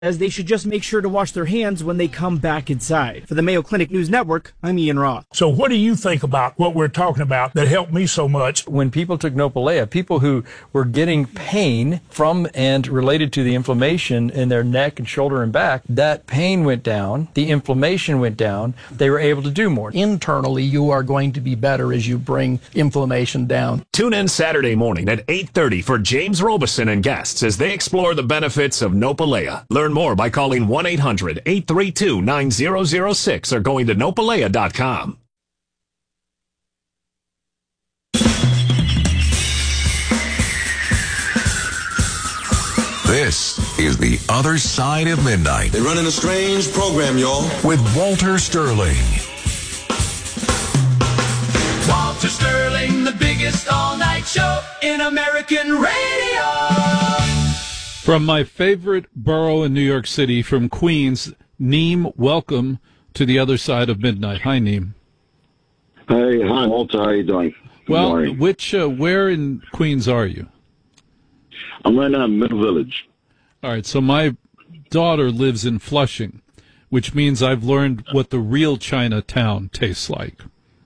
as they should just make sure to wash their hands when they come back inside. For the Mayo Clinic News Network, I'm Ian Roth. So what do you think about what we're talking about that helped me so much? When people took Nopalea, people who were getting pain from and related to the inflammation in their neck and shoulder and back, that pain went down, the inflammation went down, they were able to do more. Internally, you are going to be better as you bring inflammation down. Tune in Saturday morning at 8:30 for James Robeson and guests as they explore the benefits of Nopalea. Learn more by calling 1-800-832-9006 or going to nopalea.com. This is The Other Side of Midnight. They're running a strange program, y'all. With Walter Sterling. Walter Sterling, the biggest all-night show in American radio. From my favorite borough in New York City, from Queens, Neem, welcome to The Other Side of Midnight. Hi, Neem. Hey, hi, Walter. How you doing? Well, where in Queens are you? I'm right now in Middle Village. All right, so my daughter lives in Flushing, which means I've learned what the real Chinatown tastes like.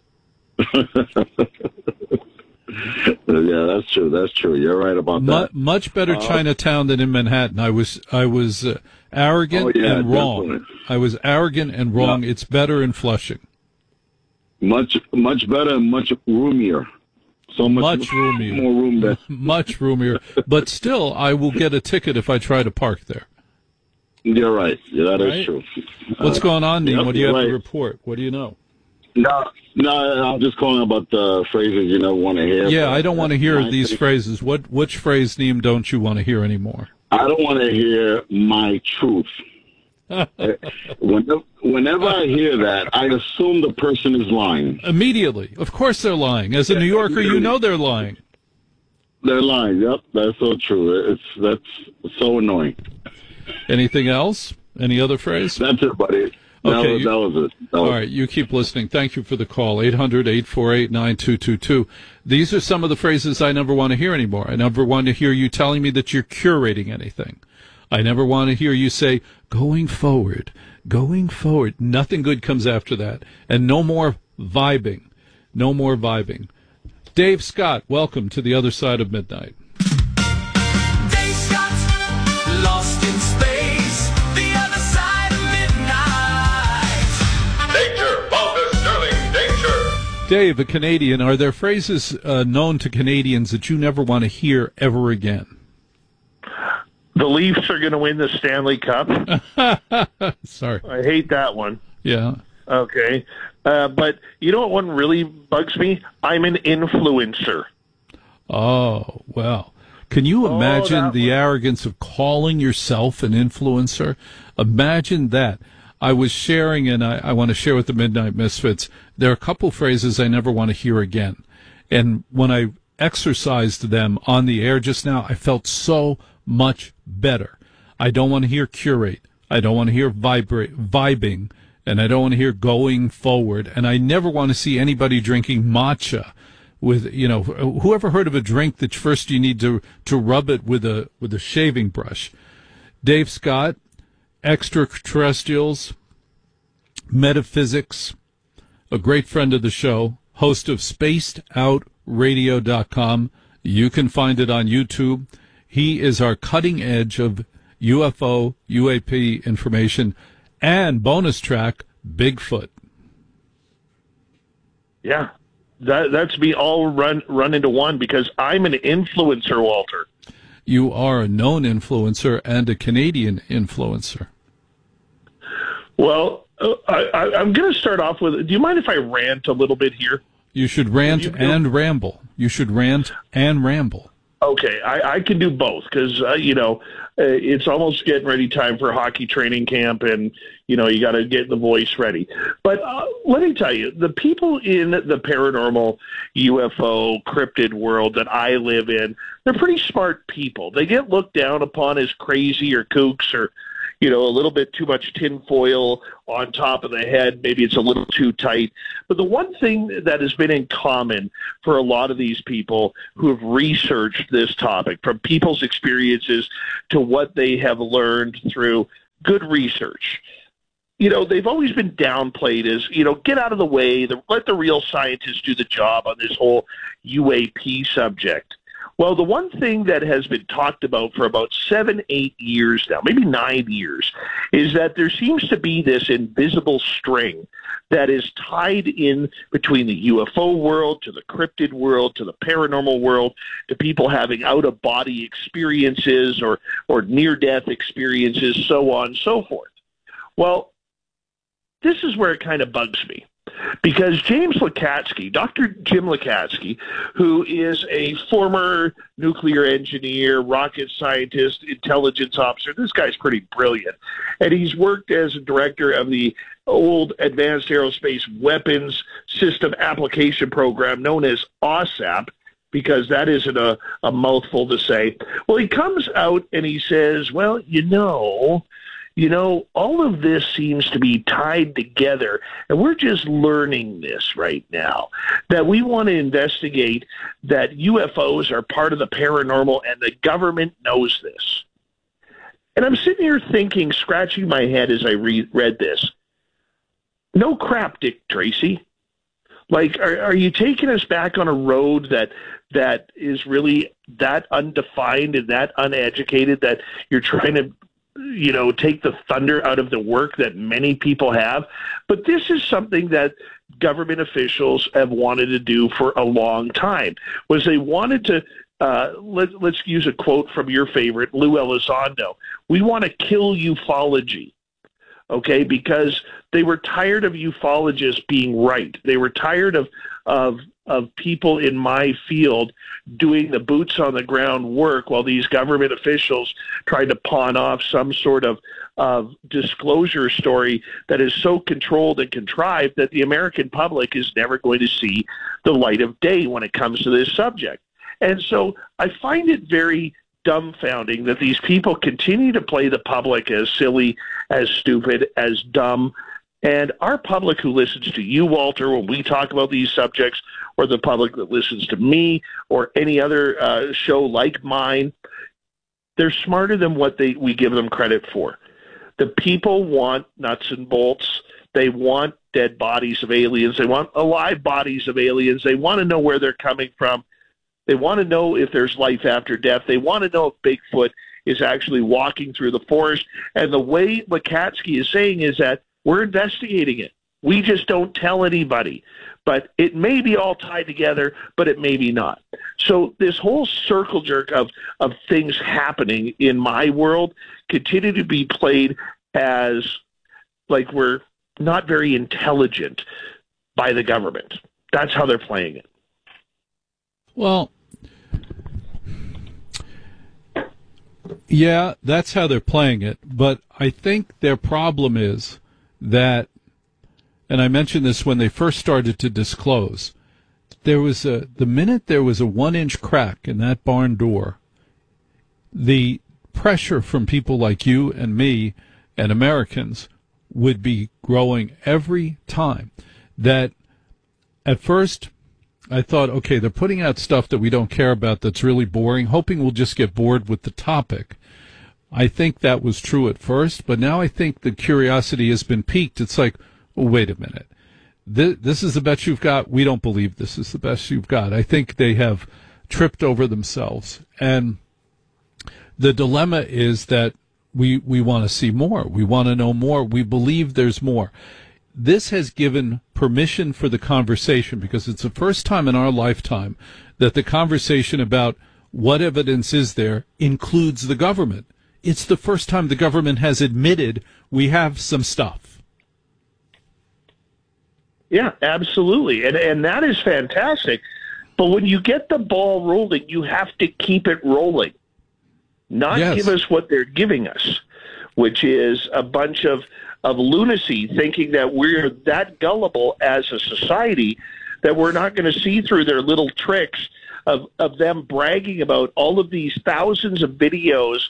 Yeah, that's true. That's true. You're right about that. Much better Chinatown than in Manhattan. I was arrogant and wrong. Definitely. I was arrogant and wrong. Yeah. It's better in Flushing. Much better and much roomier. So much roomier. More room there. Much roomier. But still, I will get a ticket if I try to park there. You're right. Yeah, that is true. What's going on, Neem? Yep, What do you have right. to report? What do you know? No, I'm just calling about the phrases you don't want to hear. Yeah, I don't want to hear these phrases. Which phrase, Neem, don't you want to hear anymore? I don't want to hear my truth. Whenever I hear that, I assume the person is lying. Immediately. Of course they're lying. As a New Yorker, you know they're lying. They're lying. Yep, that's so true. That's so annoying. Anything else? Any other phrase? That's it, buddy. Okay, that was it. All right, you keep listening. Thank you for the call, 800-848-9222. These are some of the phrases I never want to hear anymore. I never want to hear you telling me that you're curating anything. I never want to hear you say, going forward. Nothing good comes after that. And no more vibing. No more vibing. Dave Scott, welcome to The Other Side of Midnight. Dave Scott, lost in space, the other side of midnight. Danger, Walter Sterling, danger. Dave, a Canadian, are there phrases known to Canadians that you never want to hear ever again? The Leafs are going to win the Stanley Cup. Sorry. I hate that one. Yeah. Okay. But you know what one really bugs me? I'm an influencer. Oh, well. Can you imagine the arrogance of calling yourself an influencer? Imagine that. I was sharing, and I want to share with the Midnight Misfits, there are a couple phrases I never want to hear again. And when I exercised them on the air just now, I felt so much better. I don't want to hear curate. I don't want to hear vibing. And I don't want to hear going forward. And I never want to see anybody drinking matcha with, whoever heard of a drink that first you need to rub it with a shaving brush? Dave Scott, extraterrestrials, metaphysics, a great friend of the show, host of spacedoutradio.com. You can find it on YouTube. He is our cutting edge of UFO, UAP information, and bonus track, Bigfoot. Yeah, that's me all run into one because I'm an influencer, Walter. You are a known influencer and a Canadian influencer. Well, I'm going to start off with, do you mind if I rant a little bit here? You should rant and ramble. You should rant and ramble. Okay, I can do both because, it's almost getting ready time for hockey training camp and, you got to get the voice ready. But let me tell you, the people in the paranormal UFO cryptid world that I live in, they're pretty smart people. They get looked down upon as crazy or kooks or, a little bit too much tinfoil on top of the head. Maybe it's a little too tight. But the one thing that has been in common for a lot of these people who have researched this topic, from people's experiences to what they have learned through good research, they've always been downplayed as, get out of the way, let the real scientists do the job on this whole UAP subject. Well, the one thing that has been talked about for about 7-8 years now, maybe 9 years, is that there seems to be this invisible string that is tied in between the UFO world to the cryptid world to the paranormal world to people having out-of-body experiences or near-death experiences, so on and so forth. Well, this is where it kind of bugs me. Because James Lacatski, Dr. Jim Lacatski, who is a former nuclear engineer, rocket scientist, intelligence officer, this guy's pretty brilliant. And he's worked as a director of the old Advanced Aerospace Weapons System Application Program known as OSAP, because that isn't a mouthful to say. Well, he comes out and he says, well, all of this seems to be tied together, and we're just learning this right now, that we want to investigate that UFOs are part of the paranormal, and the government knows this. And I'm sitting here thinking, scratching my head as I read this, no crap, Dick Tracy. Like, are you taking us back on a road that is really that undefined and that uneducated that you're trying to take the thunder out of the work that many people have? But this is something that government officials have wanted to do for a long time, was they wanted to, let's use a quote from your favorite, Lou Elizondo. We want to kill ufology, okay, because they were tired of ufologists being right. They were tired of people in my field doing the boots on the ground work while these government officials tried to pawn off some sort of disclosure story that is so controlled and contrived that the American public is never going to see the light of day when it comes to this subject. And so I find it very dumbfounding that these people continue to play the public as silly, as stupid, as dumb. And our public who listens to you, Walter, when we talk about these subjects, or the public that listens to me or any other show like mine, they're smarter than what we give them credit for. The people want nuts and bolts. They want dead bodies of aliens. They want alive bodies of aliens. They want to know where they're coming from. They want to know if there's life after death. They want to know if Bigfoot is actually walking through the forest. And the way Lacatski is saying is that we're investigating it. We just don't tell anybody. But it may be all tied together, but it may be not. So this whole circle jerk of things happening in my world continue to be played as like we're not very intelligent by the government. That's how they're playing it. Well, yeah, that's how they're playing it. But I think their problem is that, and I mentioned this when they first started to disclose, the minute there was a 1-inch crack in that barn door, the pressure from people like you and me and Americans would be growing every time. That at first I thought, okay, they're putting out stuff that we don't care about that's really boring, hoping we'll just get bored with the topic. I think that was true at first, but now I think the curiosity has been piqued. It's like, well, wait a minute. This is the best you've got. We don't believe this is the best you've got. I think they have tripped over themselves. And the dilemma is that we want to see more. We want to know more. We believe there's more. This has given permission for the conversation, because it's the first time in our lifetime that the conversation about what evidence is there includes the government. It's the first time the government has admitted we have some stuff. Yeah, absolutely. And that is fantastic. But when you get the ball rolling, you have to keep it rolling. Not give us what they're giving us, which is a bunch of lunacy, thinking that we're that gullible as a society that we're not going to see through their little tricks of them bragging about all of these thousands of videos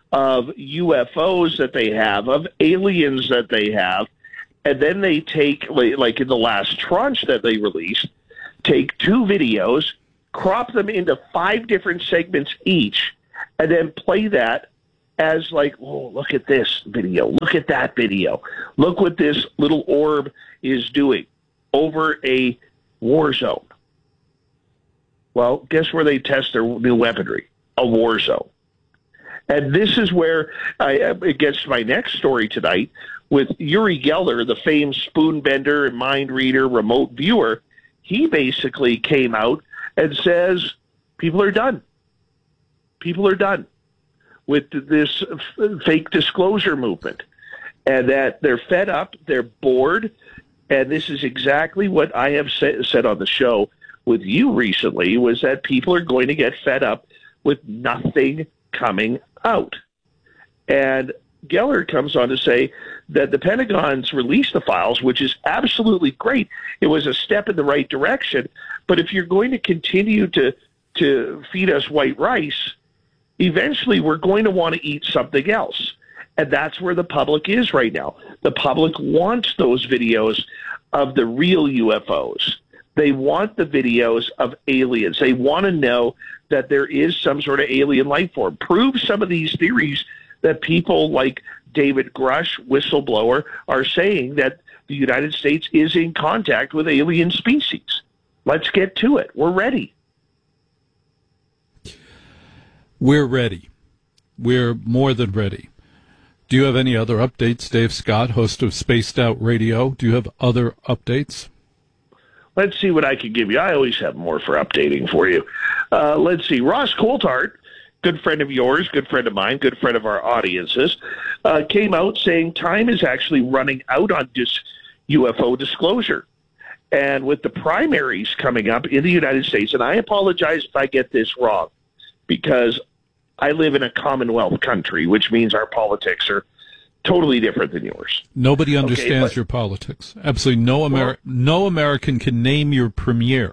of UFOs that they have, of aliens that they have, and then they take, like in the last tranche that they released, take 2 videos, crop them into 5 different segments each, and then play that as like, oh, look at this video, look at that video, look what this little orb is doing over a war zone. Well, guess where they test their new weaponry? A war zone. And this is where it gets to my next story tonight with Uri Geller, the famed spoon bender and mind reader, remote viewer. He basically came out and says people are done. People are done with this fake disclosure movement, and that they're fed up, they're bored, and this is exactly what I have said on the show with you recently, was that people are going to get fed up with nothing coming out. And Geller comes on to say that the Pentagon's released the files, which is absolutely great. It was a step in the right direction, but if you're going to continue to feed us white rice, eventually we're going to want to eat something else. And that's where the public is right now. The public wants those videos of the real UFOs. They want the videos of aliens. They want to know that there is some sort of alien life form. Prove some of these theories that people like David Grush, whistleblower, are saying, that the United States is in contact with alien species. Let's get to it. We're ready. We're ready. We're more than ready. Do you have any other updates, Dave Scott, host of Spaced Out Radio? Do you have other updates? Let's see what I can give you. I always have more for updating for you. Let's see. Ross Coulthart, good friend of yours, good friend of mine, good friend of our audiences, came out saying time is actually running out on UFO disclosure. And with the primaries coming up in the United States, and I apologize if I get this wrong, because I live in a Commonwealth country, which means our politics are totally different than yours. Nobody understands your politics. Absolutely no American can name your premier.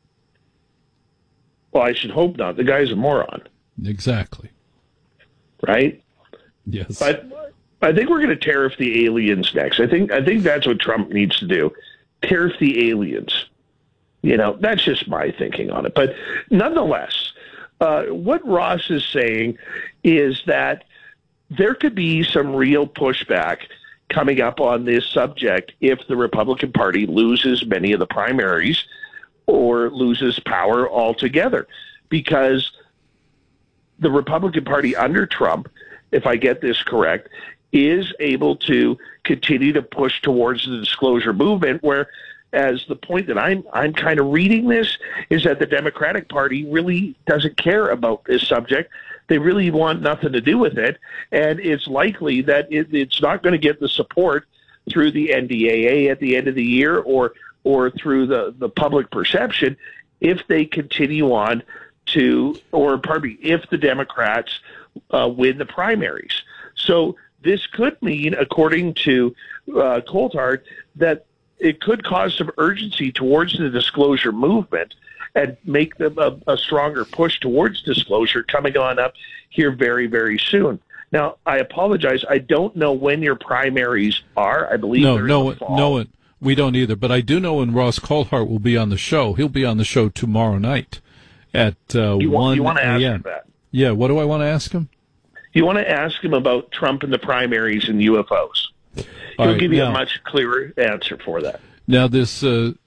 Well, I should hope not. The guy's a moron. Exactly. Right? Yes. But I think we're going to tariff the aliens next. I think that's what Trump needs to do. Tariff the aliens. You know, that's just my thinking on it. But nonetheless, what Ross is saying is that there could be some real pushback coming up on this subject if the Republican Party loses many of the primaries or loses power altogether. Because the Republican Party under Trump, if I get this correct, is able to continue to push towards the disclosure movement, where as the point that I'm kind of reading this is that the Democratic Party really doesn't care about this subject. They really want nothing to do with it, and it's likely that it's not going to get the support through the NDAA at the end of the year or through the public perception if they continue on to, or pardon me, if the Democrats win the primaries. So this could mean, according to Coulthart, that it could cause some urgency towards the disclosure movement and make them a stronger push towards disclosure coming on up here very, very soon. Now, I apologize. I don't know when your primaries are. I believe they're in the fall. No, we don't either. But I do know when Ross Coulthart will be on the show. He'll be on the show tomorrow night at 1 You want to ask a.m. him that? Yeah, what do I want to ask him? You want to ask him about Trump and the primaries and UFOs. He'll give you a much clearer answer for that. Now, this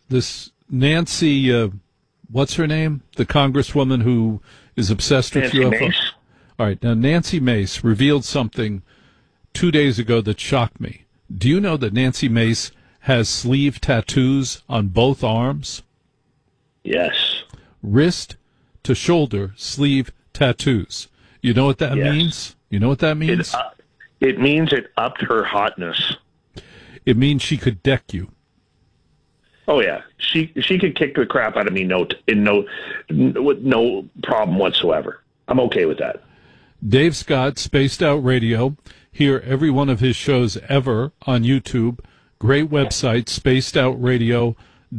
Nancy, what's her name? The congresswoman who is obsessed with Nancy UFOs. Mace. All right, now Nancy Mace revealed something 2 days ago that shocked me. Do you know that Nancy Mace has sleeve tattoos on both arms? Yes. Wrist to shoulder sleeve tattoos. You know what that means? You know what that means? It means it upped her hotness. It means she could deck you. Oh yeah, she could kick the crap out of me with no problem whatsoever. I'm okay with that. Dave Scott, Spaced Out Radio. Hear every one of his shows ever on YouTube. Great website,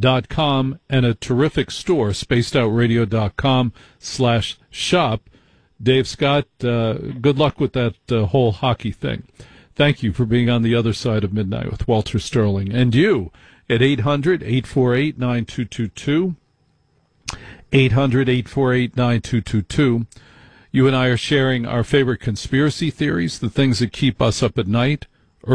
spacedoutradio.com, and a terrific store, spacedoutradio.com/shop. Dave Scott, good luck with that whole hockey thing. Thank you for being on the other side of midnight with Walter Sterling. And you at 800-848-9222. 800-848-9222. You and I are sharing our favorite conspiracy theories, the things that keep us up at night.